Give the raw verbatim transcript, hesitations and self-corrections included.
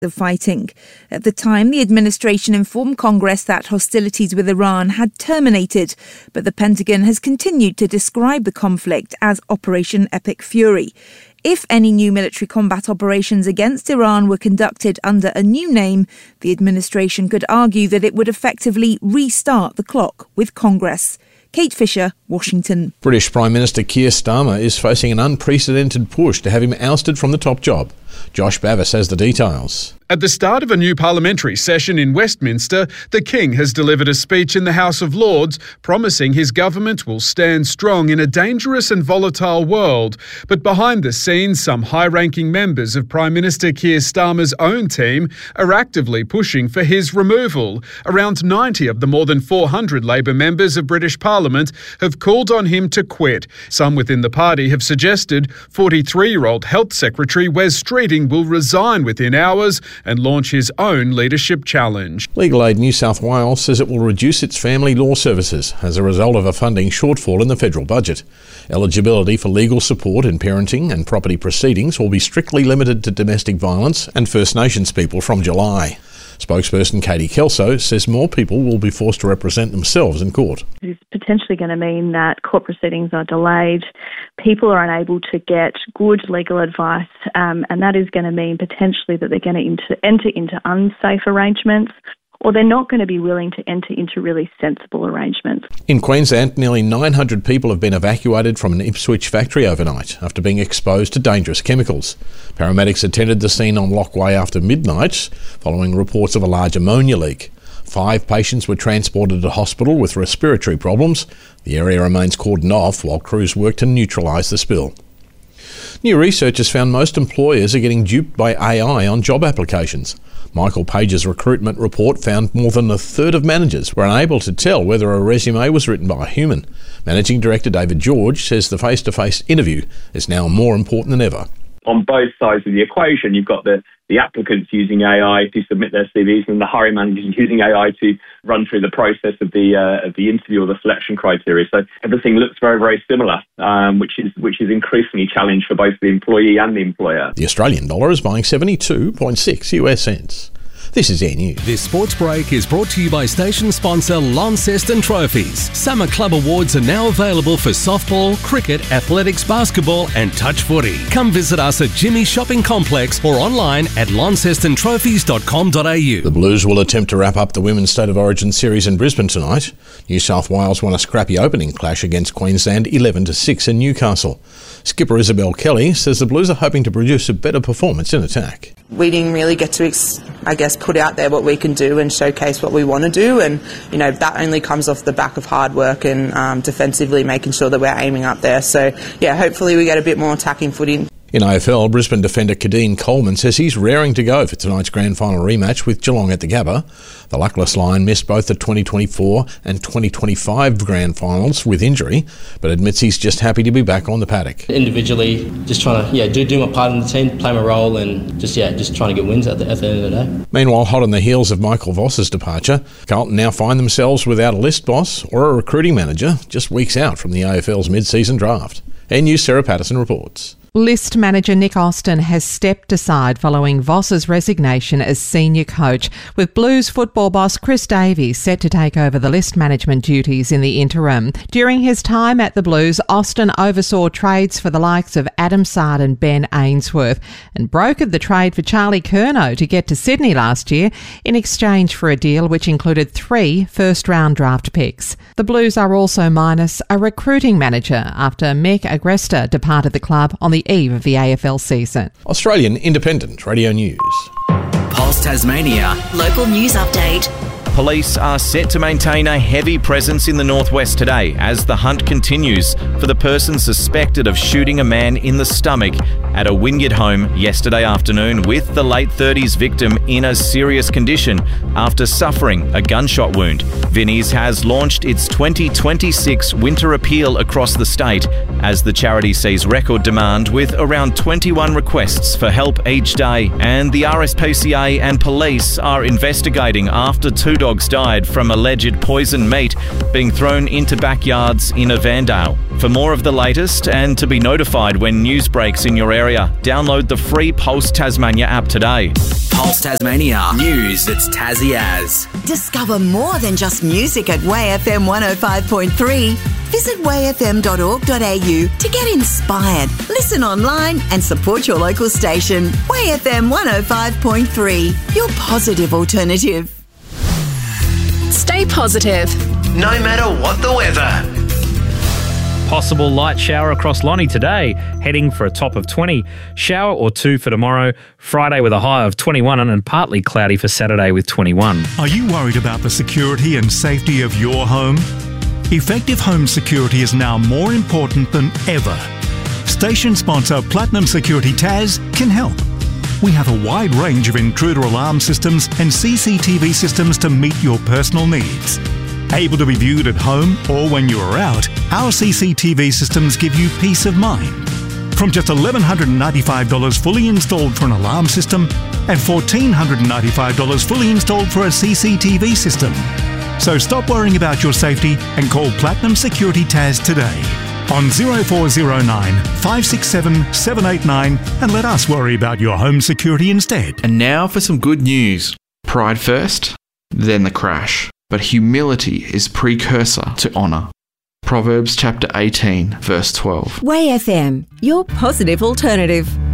of fighting. At the time, the administration informed Congress that hostilities with Iran had terminated, but the Pentagon has continued to describe the conflict as Operation Epic Fury. If any new military combat operations against Iran were conducted under a new name, the administration could argue that it would effectively restart the clock with Congress. Kate Fisher, Washington. British Prime Minister Keir Starmer is facing an unprecedented push to have him ousted from the top job. Josh Bavis has the details. At the start of a new parliamentary session in Westminster, the King has delivered a speech in the House of Lords promising his government will stand strong in a dangerous and volatile world. But behind the scenes, some high-ranking members of Prime Minister Keir Starmer's own team are actively pushing for his removal. Around ninety of the more than four hundred Labor members of British Parliament have called on him to quit. Some within the party have suggested forty-three-year-old Health Secretary Wes Streeting will resign within hours and launch his own leadership challenge. Legal Aid New South Wales says it will reduce its family law services as a result of a funding shortfall in the federal budget. Eligibility for legal support in parenting and property proceedings will be strictly limited to domestic violence and First Nations people from July. Spokesperson Katie Kelso says more people will be forced to represent themselves in court. It is potentially going to mean that court proceedings are delayed, people are unable to get good legal advice, um, and that is going to mean potentially that they're going to enter, enter into unsafe arrangements, or they're not going to be willing to enter into really sensible arrangements. In Queensland, nearly nine hundred people have been evacuated from an Ipswich factory overnight after being exposed to dangerous chemicals. Paramedics attended the scene on Lockway after midnight, following reports of a large ammonia leak. Five patients were transported to hospital with respiratory problems. The area remains cordoned off while crews work to neutralise the spill. New research has found most employers are getting duped by A I on job applications. Michael Page's recruitment report found more than a third of managers were unable to tell whether a resume was written by a human. Managing Director David George says the face-to-face interview is now more important than ever. On both sides of the equation, you've got the, the applicants using A I to submit their C Vs and the hiring managers using A I to run through the process of the uh, of the interview or the selection criteria. So everything looks very, very similar, um, which is which is increasingly challenged for both the employee and the employer. The Australian dollar is buying seventy-two point six U S cents. This is Air News. This sports break is brought to you by station sponsor Launceston Trophies. Summer Club Awards are now available for softball, cricket, athletics, basketball and touch footy. Come visit us at Jimmy's Shopping Complex or online at launceston trophies dot com dot a u. The Blues will attempt to wrap up the Women's State of Origin series in Brisbane tonight. New South Wales won a scrappy opening clash against Queensland eleven to six in Newcastle. Skipper Isabel Kelly says the Blues are hoping to produce a better performance in attack. We didn't really get to, I guess, put out there what we can do and showcase what we want to do, and you know that only comes off the back of hard work and um, defensively making sure that we're aiming up there. So yeah, hopefully we get a bit more attacking footy. In A F L, Brisbane defender Kadeen Coleman says he's raring to go for tonight's grand final rematch with Geelong at the Gabba. The luckless Lion missed both the twenty twenty-four and twenty twenty-five grand finals with injury, but admits he's just happy to be back on the paddock. Individually, just trying to yeah do do my part in the team, play my role, and just yeah just trying to get wins at the, at the end of the day. Meanwhile, hot on the heels of Michael Voss's departure, Carlton now find themselves without a list boss or a recruiting manager, just weeks out from the A F L's mid-season draft. Air News' Sarah Patterson reports. List manager Nick Austin has stepped aside following Voss's resignation as senior coach, with Blues football boss Chris Davies set to take over the list management duties in the interim. During his time at the Blues, Austin oversaw trades for the likes of Adam Sard and Ben Ainsworth and brokered the trade for Charlie Curnow to get to Sydney last year in exchange for a deal which included three first-round draft picks. The Blues are also minus a recruiting manager after Mick Agresta departed the club on the eve of the A F L season. Australian Independent Radio News. Pulse Tasmania, local news update. Police are set to maintain a heavy presence in the northwest today as the hunt continues for the person suspected of shooting a man in the stomach at a Wynyard home yesterday afternoon, with the late thirties victim in a serious condition after suffering a gunshot wound. Vinnie's has launched its twenty twenty-six winter appeal across the state as the charity sees record demand with around twenty-one requests for help each day, and the R S P C A and police are investigating after two dogs died from alleged poison meat being thrown into backyards in Avandale. For more of the latest and to be notified when news breaks in your area, download the free Pulse Tasmania app today. Pulse Tasmania. News that's Tassie as. Discover more than just music at Way F M one oh five point three. Visit way f m dot org dot a u to get inspired, listen online and support your local station. Way F M one oh five point three, your positive alternative. Stay positive, no matter what the weather. Possible light shower across Lonnie today, heading for a top of twenty. Shower or two for tomorrow. Friday with a high of twenty-one and partly cloudy for Saturday with twenty-one. Are you worried about the security and safety of your home? Effective home security is now more important than ever. Station sponsor Platinum Security Tas can help. We have a wide range of intruder alarm systems and C C T V systems to meet your personal needs. Able to be viewed at home or when you are out, our C C T V systems give you peace of mind. From just one thousand one hundred ninety-five dollars fully installed for an alarm system and one thousand four hundred ninety-five dollars fully installed for a C C T V system. So stop worrying about your safety and call Platinum Security Tas today on zero four zero nine, five six seven, seven eight nine and let us worry about your home security instead. And now for some good news. Pride first, then the crash. But humility is precursor to honour. Proverbs chapter eighteen, verse twelve. Way F M, your positive alternative.